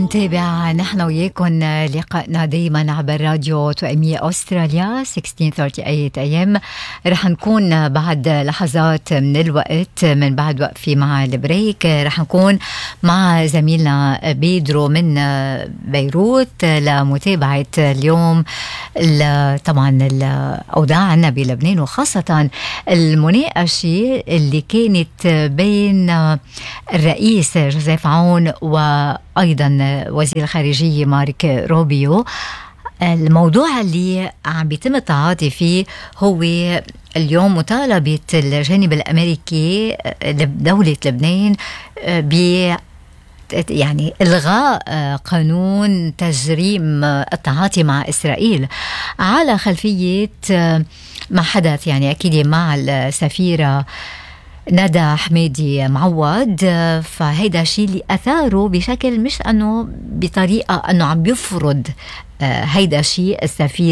نتابع نحن وياكم لقائنا دايما عبر راديو توأمية أستراليا 1638 AM. رح نكون بعد لحظات من الوقت من بعد وقفي مع البريك رح نكون مع زميلنا بيدرو من بيروت لمتابعة اليوم طبعا الأوضاع عنا بلبنان، وخاصة المناقشة اللي كانت بين الرئيس جوزيف عون وأيضا وزير الخارجية مارك روبيو. الموضوع اللي عم بيتم التعاطي فيه هو اليوم مطالبة الجانب الأمريكي دولة لبنان يعني إلغاء قانون تجريم التعاطي مع إسرائيل على خلفية ما حدث يعني أكيد مع السفيرة ندى حميدي معوض. فهيدا الشيء اللي أثاره بشكل مش أنه بطريقة أنه عم بيفرض هيدا الشيء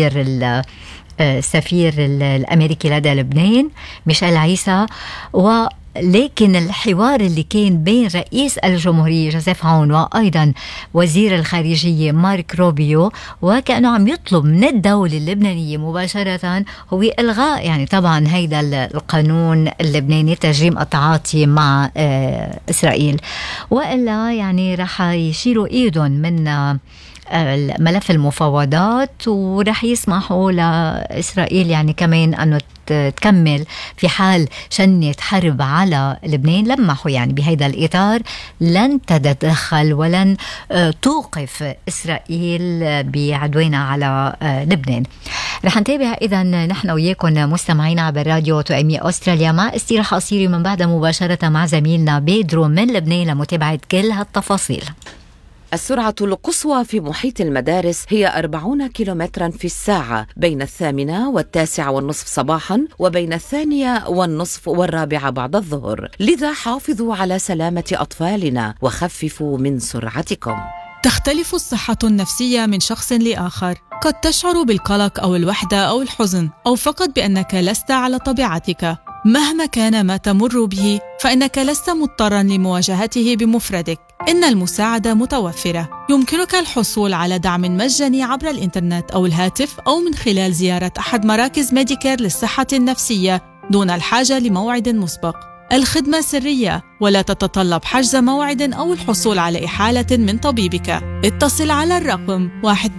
السفير الأمريكي لدى لبنان ميشيل عيسى، ولكن الحوار اللي كان بين رئيس الجمهورية جوزيف عون وأيضا وزير الخارجية مارك روبيو وكأنه عم يطلب من الدولة اللبنانية مباشرة هو إلغاء يعني طبعا هيدا القانون اللبناني تجريم التعاطي مع إسرائيل، وإلا يعني رح يشيلوا إيدهم من ملف المفاوضات ورح يسمحوا لإسرائيل يعني كمان أنه تكمل في حال شنت حرب على لبنان. لمحوا يعني بهذا الإطار لن تتدخل ولن توقف إسرائيل بعدوانها على لبنان. رح نتابع إذا نحن وياكم مستمعين عبر راديو توأمية أستراليا مع استراحة قصيرة من بعد مباشرة مع زميلنا بيدرو من لبنان لمتابعة كل هالتفاصيل. السرعة القصوى في محيط المدارس هي 40 كيلومترا في الساعة بين 8 و9:30 صباحا وبين 2:30 و4 بعد الظهر، لذا حافظوا على سلامة أطفالنا وخففوا من سرعتكم. تختلف الصحة النفسية من شخص لآخر، قد تشعر بالقلق أو الوحدة أو الحزن أو فقط بأنك لست على طبيعتك. مهما كان ما تمر به فإنك لست مضطرا لمواجهته بمفردك، إن المساعدة متوفرة. يمكنك الحصول على دعم مجاني عبر الإنترنت أو الهاتف أو من خلال زيارة أحد مراكز ميديكير للصحة النفسية دون الحاجة لموعد مسبق. الخدمة سرية ولا تتطلب حجز موعد أو الحصول على إحالة من طبيبك. اتصل على الرقم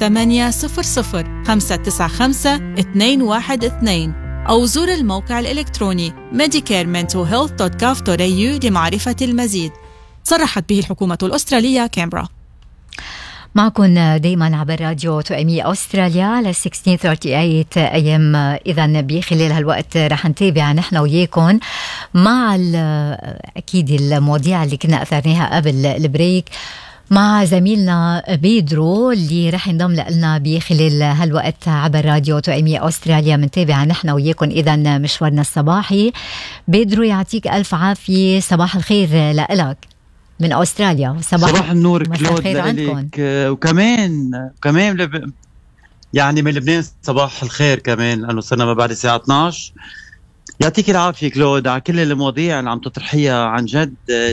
1800-595-212 أو زور الموقع الإلكتروني medicarementalhealth.gov.au لمعرفة المزيد. صرحت به الحكومة الأسترالية كامبرا. معكم دايما عبر راديو توأمية أستراليا على 1638 AM. إذا بخلال هالوقت رح نتابع نحن وياكم مع أكيد المواضيع اللي كنا أثرناها قبل البريك مع زميلنا بيدرو اللي رح ينضم لنا بخلال هالوقت عبر راديو توأمية أستراليا. منتابع نحن وياكم إذا مشوارنا الصباحي. بيدرو يعطيك ألف عافية، صباح الخير لإلك من أستراليا. صباح النور كلود لك، وكمان يعني من لبنان صباح الخير كمان لأنه صرنا ما بعد الساعة 12. يعطيك العافية كلود على كل المواضيع اللي عم تطرحيها. عن جد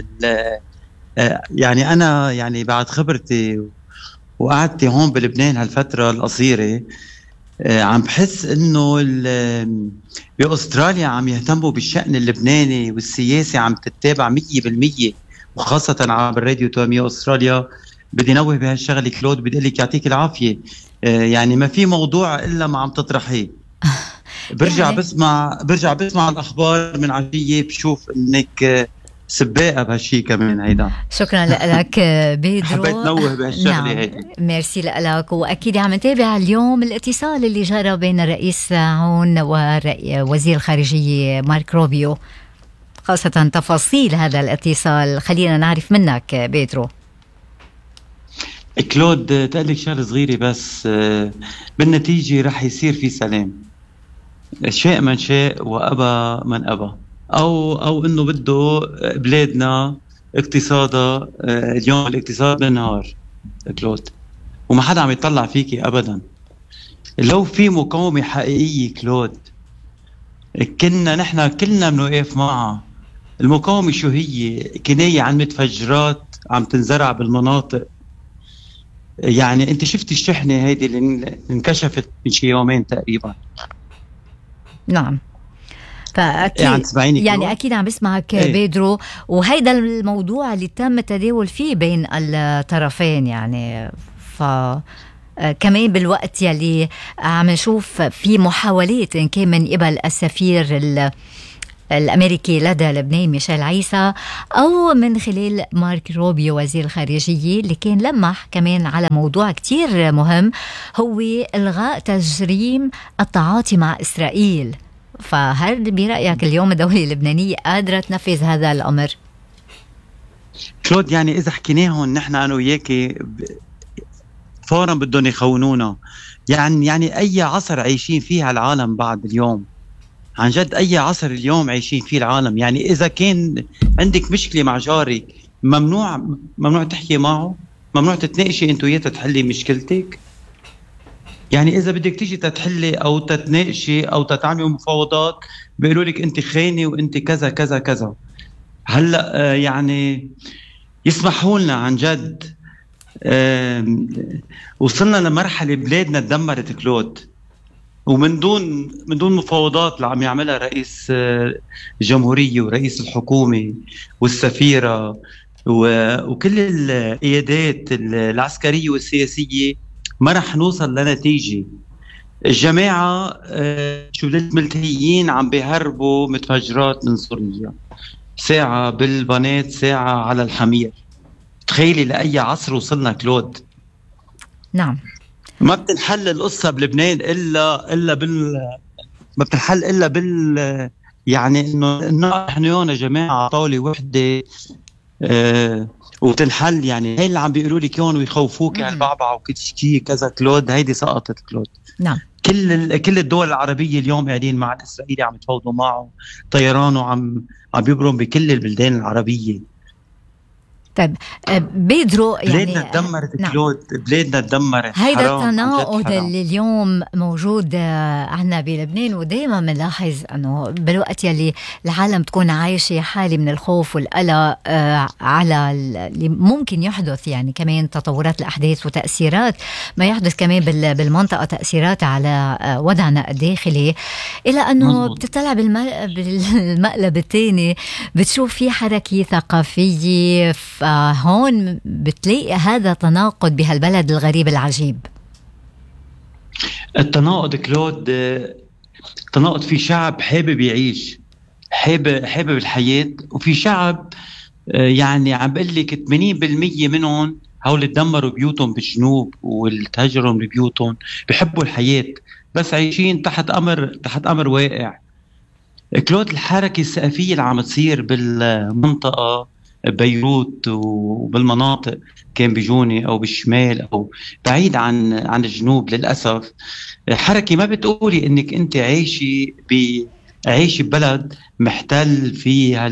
يعني أنا يعني بعد خبرتي وقعدتي هون بلبنان هالفترة القصيرة عم بحس إنه بأستراليا عم يهتموا بالشأن اللبناني والسياسي، عم تتابع 100%، وخاصة عبر راديو توأمية أستراليا. بدي نوه بهالشغلة كلود، بدي لك يعطيك العافية. يعني ما في موضوع إلا ما عم تطرحيه. برجع بسمع الأخبار من عشية بشوف إنك سباقة بهالشي كمان. هيدا شكرا لك بيدرو، حبيت نوه بهالشغلة. نعم. هيدا ميرسي لك. وأكيد عم نتابع اليوم الاتصال اللي جرى بين الرئيس عون ووزير الخارجية مارك روبيو، خاصة تفاصيل هذا الاتصال خلينا نعرف منك بيدرو. كلود تقلك شغلة صغيرة بس، بالنتيجة رح يصير في سلام، شاء من شاء وأبى من أبى، أو إنه بده بلادنا اقتصادها اليوم الاقتصاد بالنهار كلود، وما حدا عم يطلع فيكي أبدا. لو في مقاومة حقيقية كلود كنا نحن كلنا بنوقف معها. المقاومة شو هي؟ كناية عن متفجرات عم تنزرع بالمناطق يعني انت شفتي الشحنة هيدي اللي انكشفت من شي يومين تقريبا؟ نعم. يعني تسمعيني يعني أكيد عم بسمعك ايه؟ بيدرو، وهيدا الموضوع اللي تم التداول فيه بين الطرفين يعني. كمان بالوقت يلي عم نشوف في محاولات إن كان من قبل السفير الأمريكي لدى لبنان ميشيل عيسى، أو من خلال مارك روبيو وزير الخارجية، اللي كان لمح كمان على موضوع كتير مهم، هو إلغاء تجريم التعاطي مع إسرائيل. فهل برأيك اليوم الدولة اللبنانية قادرة تنفذ هذا الأمر؟ كلود، يعني إذا حكيناهم نحن أنا وياكي فورا بدهم يخونونا. يعني أي عصر عايشين فيه العالم بعد اليوم، عن جد أي عصر اليوم عايشين فيه العالم. يعني إذا كان عندك مشكلة مع جارك، ممنوع تحكي معه، ممنوع تتناقشي أنت وياه تحلي مشكلتك. يعني إذا بدك تيجي تتحلي أو تتناقشي أو تتعاملي مفاوضات، بيقولوا لك أنت خاينة وأنت كذا كذا كذا. هلأ يعني يسمحوا لنا عن جد. وصلنا لمرحلة بلادنا تدمرت كلود، ومن دون مفاوضات اللي عم يعملها رئيس الجمهورية ورئيس الحكومة والسفيرة وكل القيادات العسكرية والسياسية، ما رح نوصل لنتيجة. الجماعة شو الملتهيين عم بيهربوا متفجرات من سوريا، ساعة بالبنات ساعة على الحمير. تخيلي لأي عصر وصلنا كلود. نعم. ما بتنحل القصة بلبنان ما بتنحل إلا يعني إنه نحن يا جماعة طاولة وحدة وتنحل. يعني هاي اللي عم بيقولوا لك يون ويخوفوك على البعبع وكتشكي كذا كلود، هيدي سقطت كلود. نعم. كل الدول العربية اليوم قاعدين مع الإسرائيلي عم يتفاوضوا معه، طيرانه عم بيبرم بكل البلدان العربية. طيب بيدرو، يعني بلادنا تدمرت كلود، بلادنا تدمرت. هيدا التناقض اللي اليوم موجود عنا بلبنان، ودايما بنلاحظ انه بالوقت يلي العالم تكون عايشة حالة من الخوف والقلق على اللي ممكن يحدث، يعني كمان تطورات الأحداث وتأثيرات ما يحدث كمان بالمنطقة، تأثيرات على وضعنا الداخلي، إلى أنه بتطلع بالمقلب الثاني بتشوف في حركة ثقافية. هون بتلاقي هذا تناقض بهالبلد الغريب العجيب. التناقض كلود، تناقض في شعب حابب يعيش، حابب الحياة، وفي شعب يعني عم بقول لك 80% منهم هول تدمروا بيوتهم بالجنوب والتهجروا من بيوتهم، بيحبوا الحياة بس عايشين تحت أمر واقع. كلود، الحركة الثقافية اللي عم تصير بالمنطقة بيروت وبالمناطق كان بجوني أو بالشمال أو بعيد عن الجنوب، للأسف حركة ما بتقولي إنك أنت عايشي ببلد محتل فيه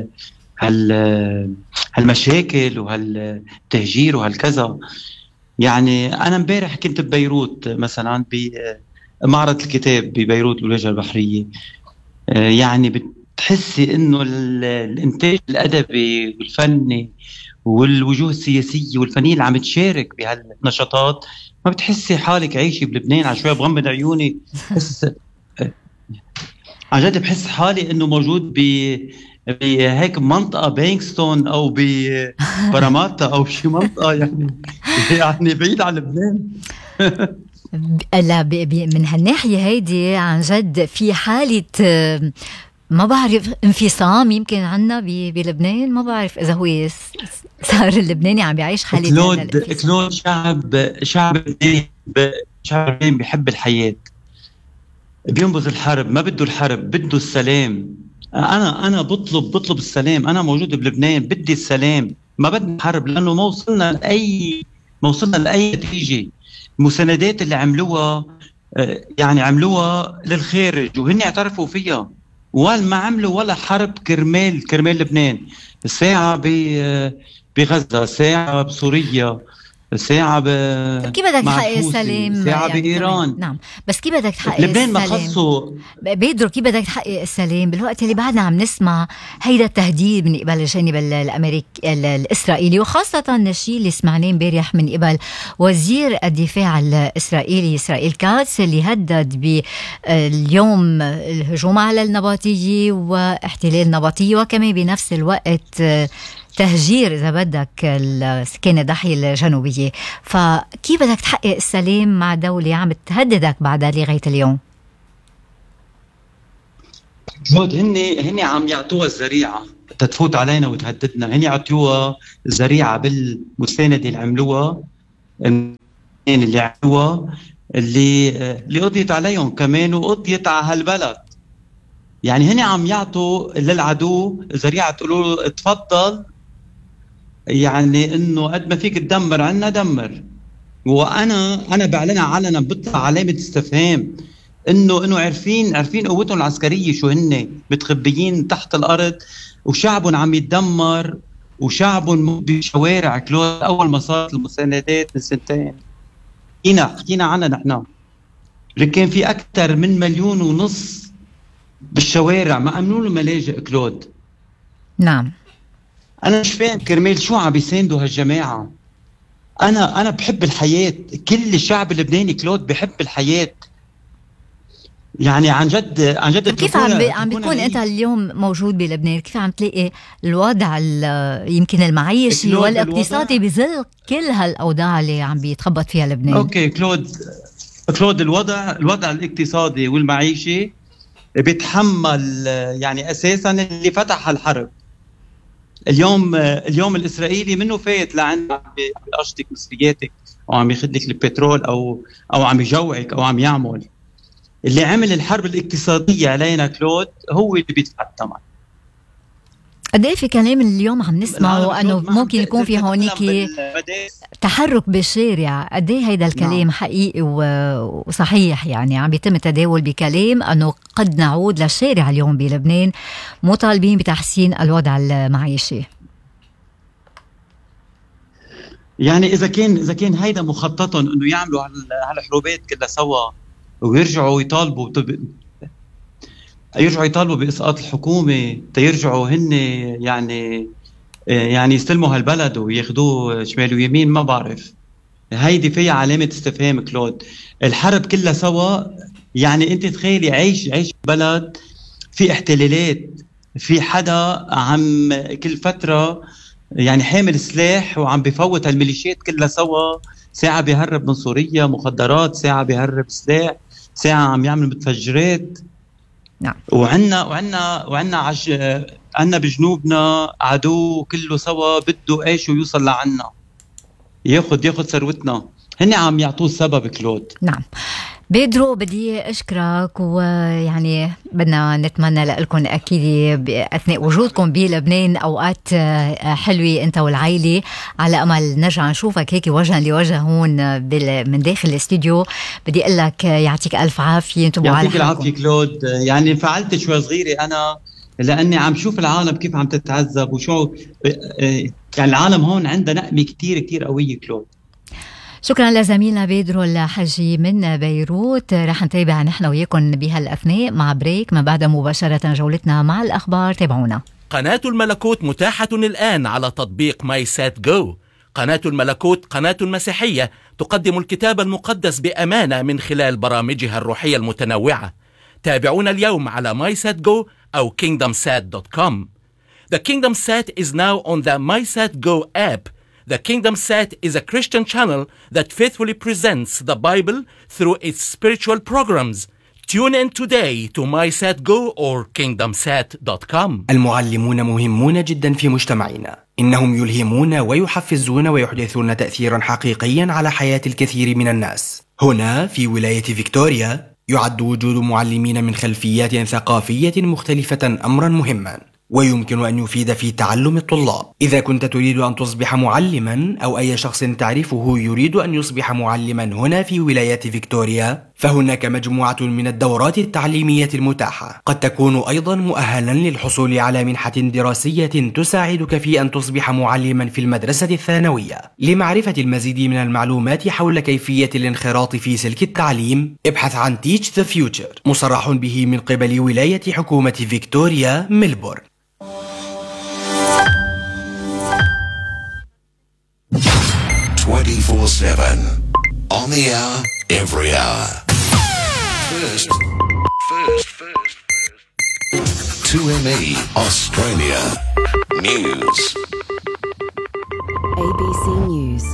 هالمشاكل وهالتهجير وهالكذا. يعني أنا امبارح كنت ببيروت مثلا بمعرض الكتاب ببيروت بالواجهة البحرية. يعني بتحسي انه الانتاج الادبي والفني والوجوه السياسيه والفنيه اللي عم تشارك بهالنشاطات، ما بتحسي حالك عايشه بلبنان. على شوي بغمض عيوني بس عن جد بحس حالي انه موجود بهيك منطقه بانكستون او ببراماتا او شي منطقه يعني بعيد عن لبنان. لا، من هالناحيه هيدي عن جد في حاله ما بعرف انفصام يمكن عنا بلبنان. ما بعرف إذا هو صار اللبناني عم بيعيش حالة كلود شعب لبنان بيحب الحياة، بينبذ الحرب، ما بده الحرب، بده السلام. أنا بطلب السلام. أنا موجود بلبنان بدي السلام، ما بدنا حرب، لأنه ما وصلنا لأي نتيجة. المساندات اللي عملوها يعني عملوها للخارج وهن اعترفوا فيها، وما عملوا ولا حرب كرمال لبنان. ساعة بغزة، ساعة بسوريا، ساعة كيف بدك مع تحقق الحوثي، السلام ساعة يعني بإيران. نعم، بس كيف بدك تحقق لبنان ما السلام خلصوا. بيدرو؟ كيف بدك تحقق السلام بالوقت اللي بعدنا عم نسمع هيدا التهديد من قبل الجانب الإسرائيلي، وخاصة الشيء اللي سمعناه امبارح من قبل وزير الدفاع الإسرائيلي إسرائيل كاتس، اللي هدد باليوم الهجوم على النبطية واحتلال النبطية، وكمان بنفس الوقت تهجير إذا بدك السكان الضاحية الجنوبية. فكيف بدك تحقق السلام مع دولة عم تهددك بعدها لغاية اليوم؟ جود هن عم يعطوها الذريعة تتفوت علينا وتهددنا. هن يعطوها الذريعة بالمساندة اللي عملوها، اللي عملوها اللي قضيت عليهم كمان وقضيت على هالبلد. يعني هن عم يعطوا للعدو ذريعة، تقولوا له تفضل، يعني انه قد ما فيك تدمر عنا دمر. وانا بعلنها علنا، بطلع علامة استفهام انه عارفين قوتهم العسكرية شو هن، متخبيين تحت الارض وشعبهم عم يتدمر وشعبهم بشوارع كلود. اول ما صارت المساندات من سنتين حكينا عنها نحن، لكن في اكثر من 1.5 مليون بالشوارع ما امنوا له ملاجئ كلود. نعم، انا مش فاهم كرمال شو عم بيساندوا هالجماعه. انا بحب الحياه، كل الشعب اللبناني كلود بحب الحياه، يعني عن جد. كيف عم بيكون انت اليوم موجود بلبنان؟ كيف عم تلاقي الوضع يمكن المعيشي والاقتصادي بظل كل هالاوضاع اللي عم بيتخبط فيها لبنان؟ اوكي كلود الوضع الاقتصادي والمعيشي بيتحمل يعني اساسا اللي فتح الحرب. اليوم الاسرائيلي منه فايت لعندك بقشطك مسرياتك، او عم ياخذ لك البترول او عم يجوعك او عم يعمل. اللي عمل الحرب الاقتصاديه علينا كلود هو اللي بيدفع الثمن. قد ايه في كلام اليوم عم نسمعه انه ممكن يكون في هونيك تحرك بالشارع؟ قد ايه هيدا الكلام حقيقي وصحيح؟ يعني عم بيتم التداول بكلام انه قد نعود للشارع اليوم بلبنان مطالبين بتحسين الوضع المعيشي. يعني اذا كان هيدا مخططهم انه يعملوا هالحروبات كلها سوا ويرجعوا يطالبوا بإسقاط الحكومة، تيرجعوا هن يعني يستلموا هالبلد وياخدوه شمال ويمين، ما بعرف. هيدي فيها علامة استفهام كلود. الحرب كلها سوا، يعني انت تخيلي عيش بلد في احتلالات، في حدا عم كل فترة يعني حامل سلاح وعم بفوت هالميليشيات كلها سوا، ساعة بيهرب من سوريا مخدرات، ساعة بيهرب سلاح، ساعة عم يعمل متفجرات. نعم. وعنا بجنوبنا عدو كله سوا بده ايش ويوصل لعنا ياخد ثروتنا. هن عم يعطوه السبب كلود. نعم. بيدرو، بدي أشكرك، ويعني بدنا نتمنى لكم أكيد أثناء وجودكم بلبنان أوقات حلوة أنت والعائلة، على أمل نرجع نشوفك هيك وجها لوجه هون من داخل الاستوديو. بدي أقول لك يعطيك ألف عافية. يعطيك العافية كلود. يعني فعلت شوي صغيرة أنا، لأني عم شوف العالم كيف عم تتعذب وشو يعني العالم هون عندها نقمة كتير قوية كلود. شكرا لزميلنا بيدرو الحجي من بيروت. رح نتابع نحن وياكم بهالأثناء مع بريك، من بعد مباشرة جولتنا مع الأخبار. تابعونا. قناة الملكوت متاحة الآن على تطبيق ماي سات جو. قناة الملكوت قناة مسيحية تقدم الكتاب المقدس بأمانة من خلال برامجها الروحية المتنوعة. تابعونا اليوم على MySatGo أو KingdomSat.com. The KingdomSat is now on the MySatGo app. The KingdomSat is a Christian channel that faithfully presents the Bible through its spiritual programs. Tune in today to MySatGo or KingdomSat.com. المعلمون مهمون جدا في مجتمعنا. إنهم يلهمون ويحفزون ويحدثون تأثيرا حقيقيا على حياة الكثير من الناس. هنا في ولاية فيكتوريا يعد وجود معلمين من خلفيات ثقافية مختلفة أمرا مهما، ويمكن أن يفيد في تعلم الطلاب. إذا كنت تريد أن تصبح معلما، أو أي شخص تعرفه يريد أن يصبح معلما هنا في ولاية فيكتوريا، فهناك مجموعة من الدورات التعليمية المتاحة قد تكون أيضا مؤهلا للحصول على منحة دراسية تساعدك في أن تصبح معلما في المدرسة الثانوية. لمعرفة المزيد من المعلومات حول كيفية الانخراط في سلك التعليم ابحث عن Teach the Future، مصرح به من قبل ولاية حكومة فيكتوريا ميلبورن. 24/7 on the hour, every hour. First. 2ME Australia News. ABC News.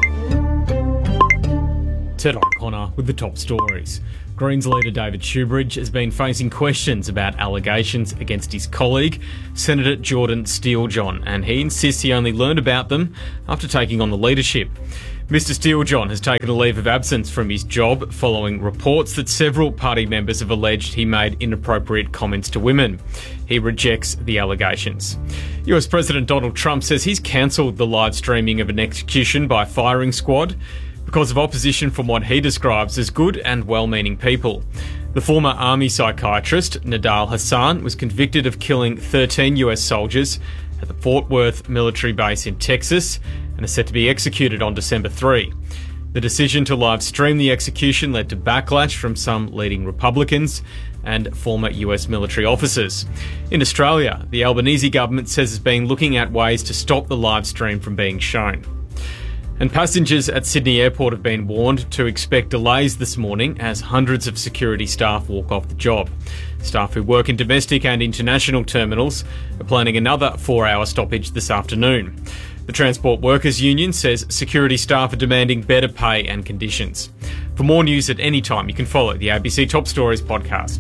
Ted O'Connor with the top stories. Greens leader David Shoebridge has been facing questions about allegations against his colleague, Senator Jordan Steele-John, and he insists he only learned about them after taking on the leadership. Mr Steele-John has taken a leave of absence from his job following reports that several party members have alleged he made inappropriate comments to women. He rejects the allegations. US President Donald Trump says he's cancelled the live streaming of an execution by a firing squad because of opposition from what he describes as good and well-meaning people. The former army psychiatrist, Nidal Hasan, was convicted of killing 13 US soldiers at the Fort Worth military base in Texas and is set to be executed on December 3. The decision to live stream the execution led to backlash from some leading Republicans and former US military officers. In Australia, the Albanese government says it's been looking at ways to stop the live stream from being shown. And passengers at Sydney Airport have been warned to expect delays this morning as hundreds of security staff walk off the job. Staff who work in domestic and international terminals are planning another 4-hour stoppage this afternoon. The Transport Workers Union says security staff are demanding better pay and conditions. For more news at any time, you can follow the ABC Top Stories podcast.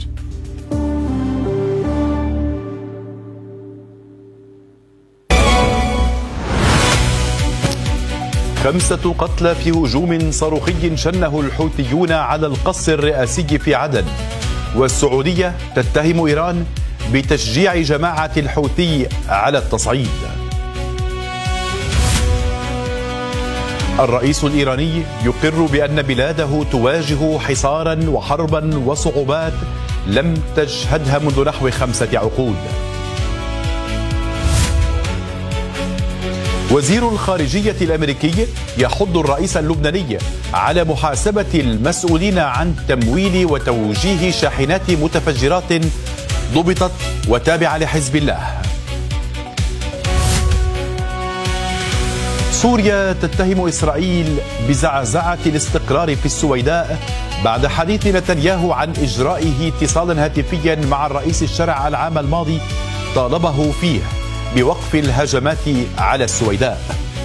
خمسة قتلى في هجوم صاروخي شنه الحوثيون على القصر الرئاسي في عدن. والسعودية تتهم إيران بتشجيع جماعة الحوثي على التصعيد. الرئيس الإيراني يقر بأن بلاده تواجه حصارا وحربا وصعوبات لم تشهدها منذ نحو 5 عقود. وزير الخارجية الأمريكي يحض الرئيس اللبناني على محاسبة المسؤولين عن تمويل وتوجيه شاحنات متفجرات ضبطت وتابعة لحزب الله. سوريا تتهم إسرائيل بزعزعة الاستقرار في السويداء بعد حديث نتنياهو عن إجرائه اتصالا هاتفيا مع الرئيس الشرع العام الماضي طالبه فيه بوقف الهجمات على السويداء.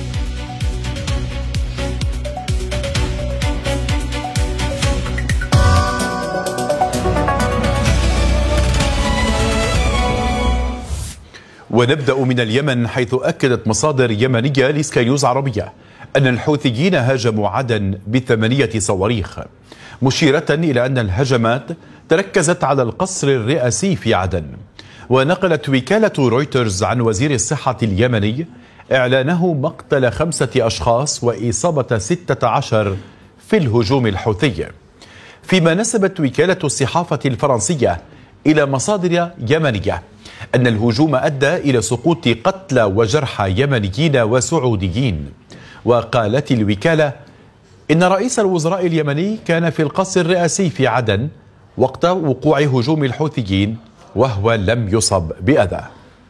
ونبدأ من اليمن، حيث أكدت مصادر يمنية لسكاي نيوز عربية أن الحوثيين هاجموا عدن ب8 صواريخ، مشيرة إلى أن الهجمات تركزت على القصر الرئاسي في عدن. ونقلت وكالة رويترز عن وزير الصحة اليمني إعلانه مقتل 5 أشخاص وإصابة 16 في الهجوم الحوثي، فيما نسبت وكالة الصحافة الفرنسية إلى مصادر يمنية أن الهجوم أدى إلى سقوط قتلى وجرحى يمنيين وسعوديين. وقالت الوكالة إن رئيس الوزراء اليمني كان في القصر الرئاسي في عدن وقت وقوع هجوم الحوثيين وهو لم يصب بأذى.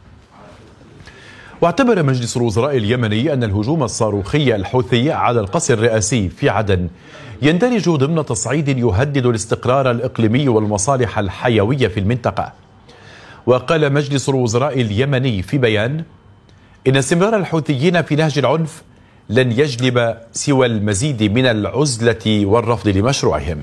واعتبر مجلس الوزراء اليمني أن الهجوم الصاروخي الحوثي على القصر الرئاسي في عدن يندرج ضمن تصعيد يهدد الاستقرار الإقليمي والمصالح الحيوية في المنطقة. وقال مجلس الوزراء اليمني في بيان إن استمرار الحوثيين في نهج العنف لن يجلب سوى المزيد من العزلة والرفض لمشروعهم.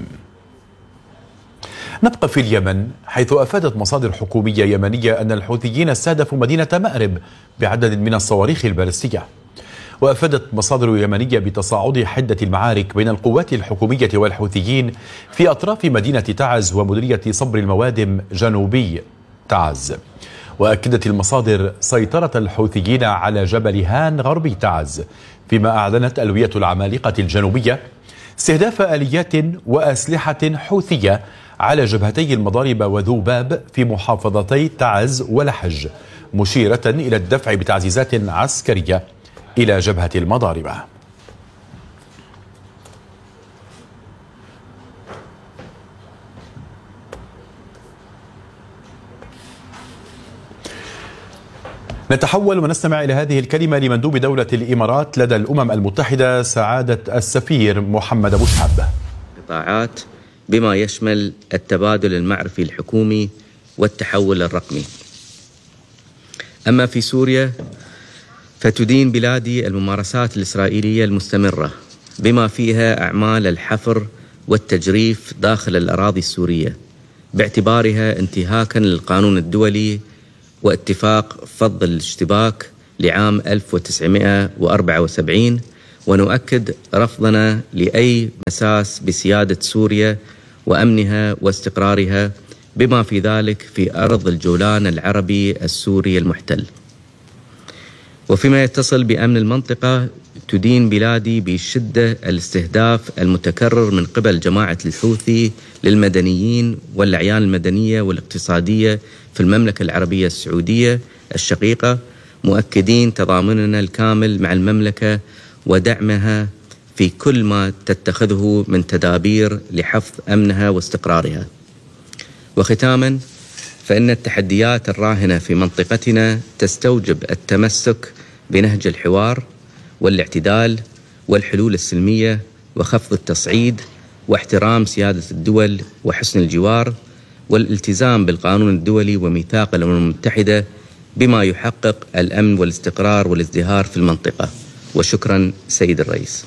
نبقى في اليمن، حيث أفادت مصادر حكومية يمنية أن الحوثيين استهدفوا مدينة مأرب بعدد من الصواريخ البالستية. وأفادت مصادر يمنية بتصاعد حدة المعارك بين القوات الحكومية والحوثيين في أطراف مدينة تعز ومديرية صبر الموادم جنوبي تعز. وأكدت المصادر سيطرة الحوثيين على جبل هان غربي تعز، فيما أعلنت ألوية العمالقة الجنوبية استهداف آليات وأسلحة حوثية على جبهتي المضارب وذوباب في محافظتي تعز ولحج، مشيرة إلى الدفع بتعزيزات عسكرية إلى جبهة المضاربة. نتحول ونستمع إلى هذه الكلمة لمندوب دولة الإمارات لدى الأمم المتحدة سعادة السفير محمد أبو شحاب. قطاعات بما يشمل التبادل المعرفي الحكومي والتحول الرقمي. أما في سوريا فتدين بلادي الممارسات الإسرائيلية المستمرة بما فيها أعمال الحفر والتجريف داخل الأراضي السورية باعتبارها انتهاكا للقانون الدولي واتفاق فض الاشتباك لعام 1974، ونؤكد رفضنا لأي مساس بسيادة سوريا وأمنها واستقرارها بما في ذلك في أرض الجولان العربي السوري المحتل. وفيما يتصل بأمن المنطقة تدين بلادي بشدة الاستهداف المتكرر من قبل جماعة الحوثي للمدنيين والأعيان المدنية والاقتصادية في المملكة العربية السعودية الشقيقة، مؤكدين تضامننا الكامل مع المملكة ودعمها في كل ما تتخذه من تدابير لحفظ أمنها واستقرارها. وختاما فإن التحديات الراهنة في منطقتنا تستوجب التمسك بنهج الحوار والاعتدال والحلول السلمية وخفض التصعيد واحترام سيادة الدول وحسن الجوار والالتزام بالقانون الدولي وميثاق الأمم المتحدة بما يحقق الأمن والاستقرار والازدهار في المنطقة. وشكرا سيد الرئيس.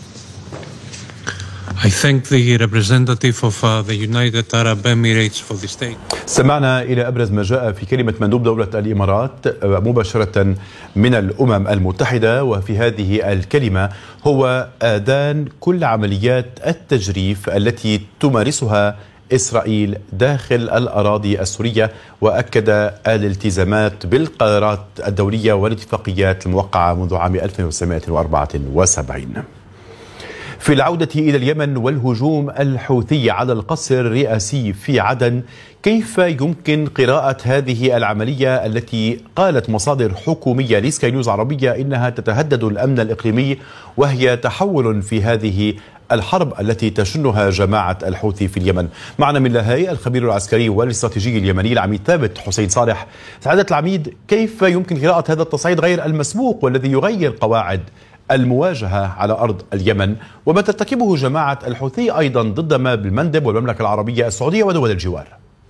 I thank the representative of the United Arab Emirates for the state. سمعنا إلى أبرز ما جاء في كلمة مندوب دولة الإمارات مباشرة من الأمم المتحدة، وفي هذه الكلمة هو آذان كل عمليات التجريف التي تمارسها إسرائيل داخل الأراضي السورية، وأكد الالتزامات بالقرارات الدولية والاتفاقيات الموقعة منذ عام 1974. في العودة إلى اليمن والهجوم الحوثي على القصر الرئاسي في عدن، كيف يمكن قراءة هذه العملية التي قالت مصادر حكومية لسكاي نيوز عربية إنها تتهدد الأمن الإقليمي، وهي تحول في هذه الحرب التي تشنها جماعة الحوثي في اليمن؟ معنا من لاهاي الخبير العسكري والاستراتيجي اليمني العميد ثابت حسين صالح. سعادة العميد، كيف يمكن قراءة هذا التصعيد غير المسبوق والذي يغير قواعد المواجهة على أرض اليمن، وما ترتكبه جماعة الحوثي أيضا ضد ما بالمندب والمملكة العربية السعودية ودول الجوار؟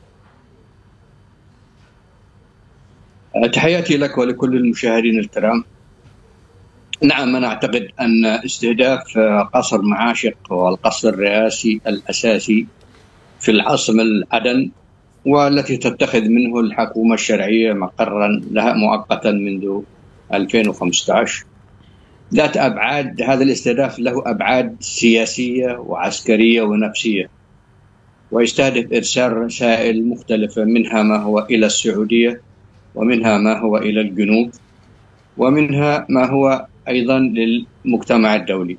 تحياتي لك ولكل المشاهدين الكرام. نعم، أنا أعتقد أن استهداف قصر معاشق والقصر الرئاسي الأساسي في العاصمة عدن، والتي تتخذ منه الحكومة الشرعية مقرا لها مؤقتا منذ 2015، ذات أبعاد. هذا الاستهداف له أبعاد سياسية وعسكرية ونفسية، ويستهدف إرسال رسائل مختلفة، منها ما هو إلى السعودية، ومنها ما هو إلى الجنوب، ومنها ما هو أيضا للمجتمع الدولي.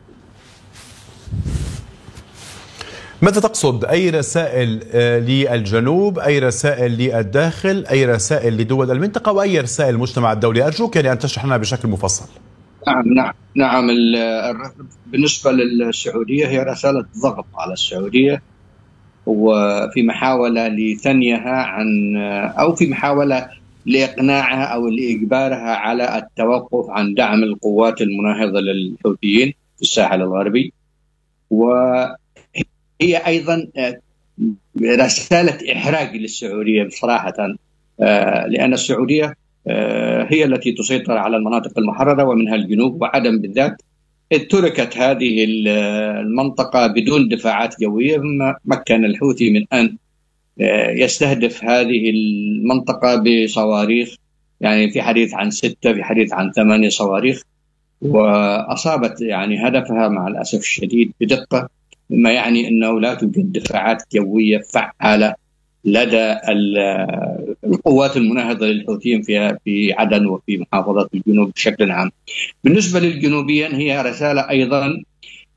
ماذا تقصد؟ أي رسائل للجنوب، أي رسائل للداخل، أي رسائل لدول المنطقة، وأي رسائل المجتمع الدولي؟ أرجوك أن تشرح لنا بشكل مفصل. نعم. بالنسبة للسعودية هي رسالة ضغط على السعودية، وفي محاولة لثنيها عن، أو في محاولة لإقناعها أو لإجبارها على التوقف عن دعم القوات المناهضة للحوثيين في الساحل الغربي. وهي أيضا رسالة إحراج للسعودية بصراحة، لأن السعودية هي التي تسيطر على المناطق المحررة ومنها الجنوب وعدن بالذات، إذ تركت هذه المنطقة بدون دفاعات جوية، مكن الحوثي من أن يستهدف هذه المنطقة بصواريخ، يعني في حديث عن 6، في حديث عن 8 صواريخ، وأصابت يعني هدفها مع الأسف الشديد بدقة، مما يعني أنه لا توجد دفاعات جوية فعالة لدى القوات المناهضة للحوثيين في عدن وفي محافظة الجنوب بشكل عام. بالنسبة للجنوبيين هي رسالة أيضا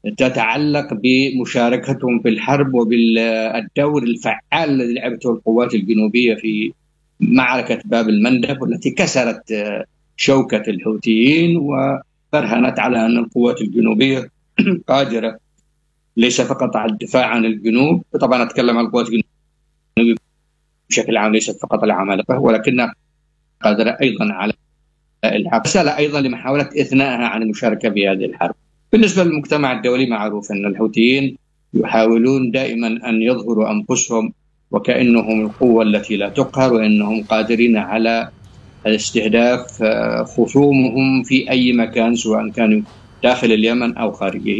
تتعلق بمشاركتهم في الحرب وبالدور الفعال الذي لعبته القوات الجنوبية في معركة باب المندب، والتي كسرت شوكة الحوثيين وبرهنت على أن القوات الجنوبية قادرة ليس فقط على الدفاع عن الجنوب، طبعا أتكلم عن القوات الجنوبية بشكل عام ليست فقط العمالقة، ولكنها قادرة أيضا على الحرب، أيضا لمحاولة إثنائها عن المشاركة في هذه الحرب. بالنسبة للمجتمع الدولي معروف أن الحوثيين يحاولون دائما أن يظهروا أنفسهم وكأنهم القوة التي لا تقهر، وأنهم قادرين على استهداف خصومهم في أي مكان سواء كانوا داخل اليمن أو خارجه.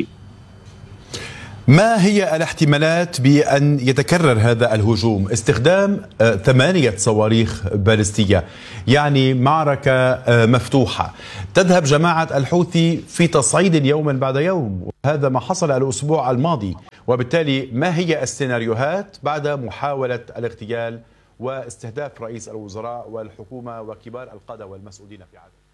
ما هي الاحتمالات بأن يتكرر هذا الهجوم؟ استخدام 8 صواريخ باليستية، يعني معركة مفتوحة. تذهب جماعة الحوثي في تصعيد يوما بعد يوم، وهذا ما حصل الأسبوع الماضي. وبالتالي ما هي السيناريوهات بعد محاولة الاغتيال واستهداف رئيس الوزراء والحكومة وكبار القادة والمسؤولين في عدن؟